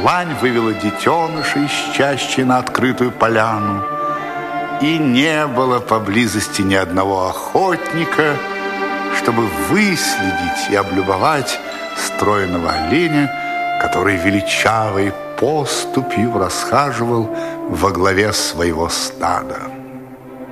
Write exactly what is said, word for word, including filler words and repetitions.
лань вывела детеныша из чащи на открытую поляну. И не было поблизости ни одного охотника, чтобы выследить и облюбовать стройного оленя, который величавой поступью расхаживал во главе своего стада.